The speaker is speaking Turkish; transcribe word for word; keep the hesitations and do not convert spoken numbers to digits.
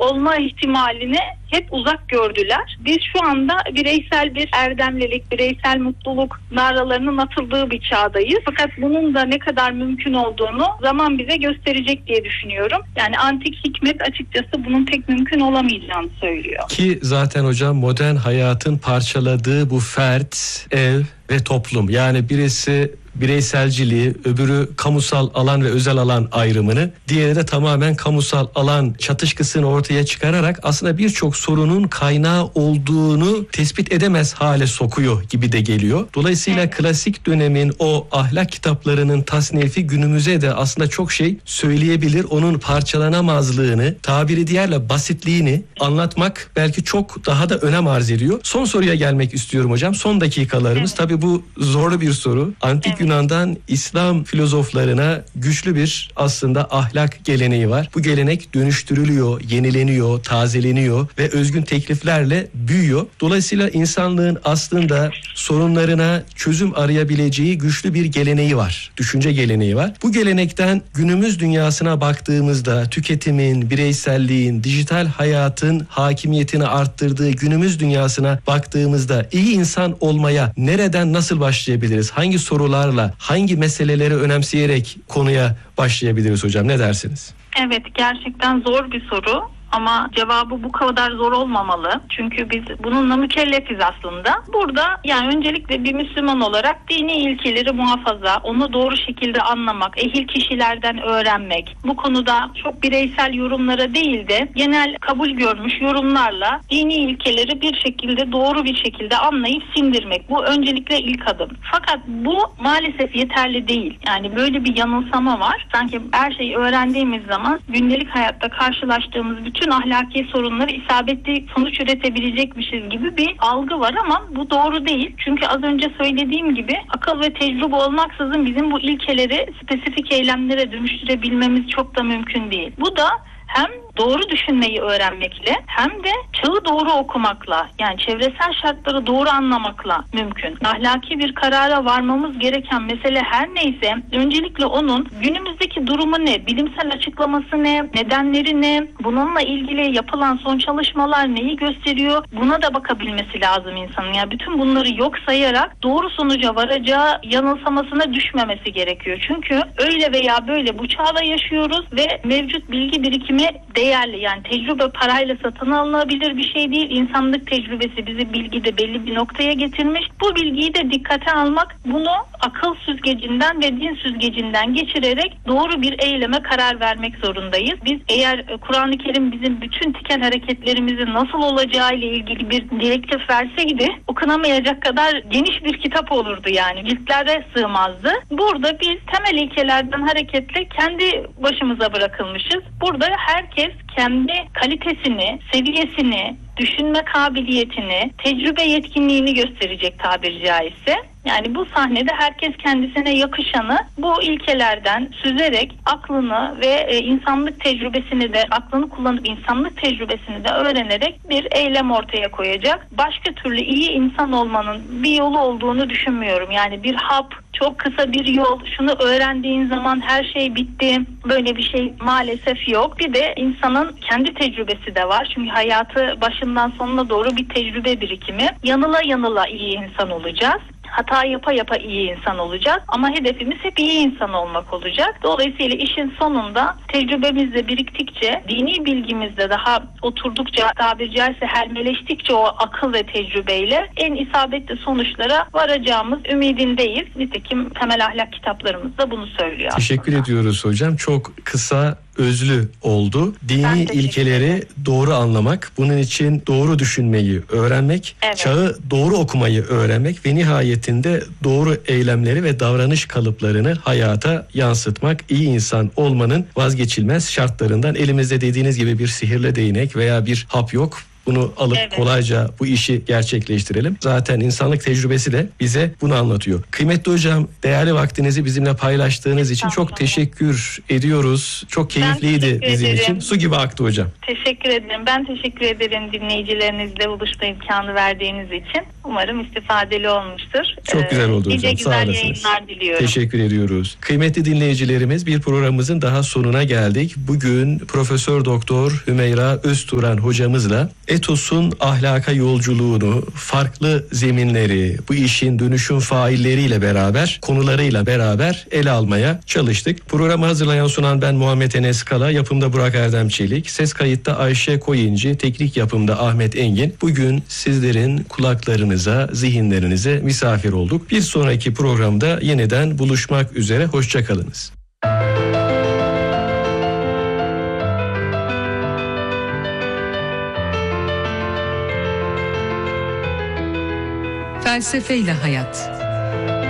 olma ihtimalini hep uzak gördüler. Biz şu anda bireysel bir erdemlilik, bireysel mutluluk naralarının atıldığı bir çağdayız. Fakat bunun da ne kadar mümkün olduğunu zaman bize gösterecek diye düşünüyorum. Yani antik hikmet açıkçası bunun pek mümkün olamayacağını söylüyor. Ki zaten hocam modern hayatın parçaladığı bu fert, ev ve toplum, yani birisi bireyselciliği, öbürü kamusal alan ve özel alan ayrımını, diğeri de tamamen kamusal alan çatışkısını ortaya çıkararak aslında birçok sorunun kaynağı olduğunu tespit edemez hale sokuyor gibi de geliyor. Dolayısıyla evet. Klasik dönemin o ahlak kitaplarının tasnifi günümüze de aslında çok şey söyleyebilir. Onun parçalanamazlığını, tabiri diğerle basitliğini anlatmak belki çok daha da önem arz ediyor. Son soruya gelmek istiyorum hocam. Son dakikalarımız. Evet. Tabii bu zorlu bir soru. Antik evet. Yunan'dan İslam filozoflarına güçlü bir aslında ahlak geleneği var. Bu gelenek dönüştürülüyor, yenileniyor, tazeleniyor ve özgün tekliflerle büyüyor. Dolayısıyla insanlığın aslında sorunlarına çözüm arayabileceği güçlü bir geleneği var. Düşünce geleneği var. Bu gelenekten günümüz dünyasına baktığımızda tüketimin, bireyselliğin, dijital hayatın hakimiyetini arttırdığı günümüz dünyasına baktığımızda iyi insan olmaya nereden nasıl başlayabiliriz? Hangi sorularla, hangi meseleleri önemseyerek konuya başlayabiliriz hocam? Ne dersiniz? Evet, gerçekten zor bir soru. Ama cevabı bu kadar zor olmamalı. Çünkü biz bununla mükellefiz aslında. Burada yani öncelikle bir Müslüman olarak dini ilkeleri muhafaza, onu doğru şekilde anlamak, ehil kişilerden öğrenmek, bu konuda çok bireysel yorumlara değil de genel kabul görmüş yorumlarla dini ilkeleri bir şekilde doğru bir şekilde anlayıp sindirmek. Bu öncelikle ilk adım. Fakat bu maalesef yeterli değil. Yani böyle bir yanılsama var. Sanki her şeyi öğrendiğimiz zaman gündelik hayatta karşılaştığımız bütün ahlaki sorunları isabetli sonuç üretebilecekmişiz gibi bir algı var ama bu doğru değil. Çünkü az önce söylediğim gibi akıl ve tecrübe olmaksızın bizim bu ilkeleri spesifik eylemlere dönüştürebilmemiz çok da mümkün değil. Bu da hem doğru düşünmeyi öğrenmekle hem de çağı doğru okumakla, yani çevresel şartları doğru anlamakla mümkün. Ahlaki bir karara varmamız gereken mesele her neyse öncelikle onun günümüzdeki durumu ne, bilimsel açıklaması ne, nedenleri ne, bununla ilgili yapılan son çalışmalar neyi gösteriyor, buna da bakabilmesi lazım insanın. Yani bütün bunları yok sayarak doğru sonuca varacağı yanılsamasına düşmemesi gerekiyor. Çünkü öyle veya böyle bu çağda yaşıyoruz ve mevcut bilgi birikimi değerli, yani tecrübe parayla satın alınabilir bir şey değil. İnsanlık tecrübesi bizi bilgide belli bir noktaya getirmiş. Bu bilgiyi de dikkate almak, bunu akıl süzgecinden ve din süzgecinden geçirerek doğru bir eyleme karar vermek zorundayız. Biz eğer Kur'an-ı Kerim bizim bütün tikel hareketlerimizin nasıl olacağı ile ilgili bir direktif verseydi okunamayacak kadar geniş bir kitap olurdu, yani ciltlere sığmazdı. Burada biz temel ilkelerden hareketle kendi başımıza bırakılmışız. Burada herkes kendi kalitesini, seviyesini, düşünme kabiliyetini, tecrübe yetkinliğini gösterecek tabiri caizse. Yani bu sahnede herkes kendisine yakışanı bu ilkelerden süzerek aklını ve e, insanlık tecrübesini de, aklını kullanıp insanlık tecrübesini de öğrenerek bir eylem ortaya koyacak. Başka türlü iyi insan olmanın bir yolu olduğunu düşünmüyorum. Yani bir hap, çok kısa bir yol, şunu öğrendiğin zaman her şey bitti, böyle bir şey maalesef yok. Bir de insanın kendi tecrübesi de var. Çünkü hayatı başından sonuna doğru bir tecrübe birikimi. Yanıla yanıla iyi insan olacağız. Hata yapa yapa iyi insan olacağız ama hedefimiz hep iyi insan olmak olacak. Dolayısıyla işin sonunda tecrübemiz de biriktikçe, dini bilgimiz de daha oturdukça, tabiri caizse helmeleştikçe o akıl ve tecrübeyle en isabetli sonuçlara varacağımız ümidindeyiz. Nitekim temel ahlak kitaplarımız da bunu söylüyor. Teşekkür aslında. ediyoruz hocam. Çok kısa, özlü oldu. Dini ilkeleri doğru anlamak, bunun için doğru düşünmeyi öğrenmek, evet. Çağı doğru okumayı öğrenmek ve nihayetinde doğru eylemleri ve davranış kalıplarını hayata yansıtmak, iyi insan olmanın vazgeçilmez şartlarından. Elimizde dediğiniz gibi bir sihirli değnek veya bir hap yok. Bunu alıp evet. kolayca bu işi gerçekleştirelim. Zaten insanlık tecrübesi de bize bunu anlatıyor. Kıymetli hocam, değerli vaktinizi bizimle paylaştığınız için çok teşekkür ediyoruz. Çok keyifliydi bizim ederim. için. Su gibi aktı hocam. Teşekkür ederim. Ben teşekkür ederim dinleyicilerinizle buluşma imkanı verdiğiniz için. Umarım istifadeli olmuştur. Çok güzel oldu Ee, hocam. nice Sağ güzel olasınız. yayınlar diliyorum. Teşekkür ediyoruz. Kıymetli dinleyicilerimiz, bir programımızın daha sonuna geldik. Bugün Profesör Doktor Hümeyra Özturan hocamızla Etos'un ahlaka yolculuğunu, farklı zeminleri, bu işin dönüşüm failleriyle beraber, konularıyla beraber ele almaya çalıştık. Programı hazırlayan sunan ben Muhammed Enes Kala, yapımda Burak Erdem Çelik, ses kayıtta Ayşe Koyuncu, teknik yapımda Ahmet Engin. Bugün sizlerin kulaklarınıza, zihinlerinize misafir olduk. Bir sonraki programda yeniden buluşmak üzere. Hoşça kalınız. Felsefeyle Hayat.